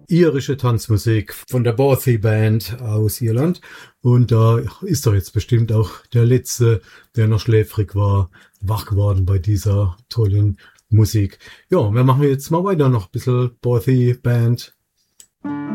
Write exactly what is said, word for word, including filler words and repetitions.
irische Tanzmusik von der Bothy Band aus Irland. Und da ist doch jetzt bestimmt auch der Letzte, der noch schläfrig war, wach geworden bei dieser tollen Musik. Ja, wir machen jetzt mal weiter noch ein bisschen Bothy Band.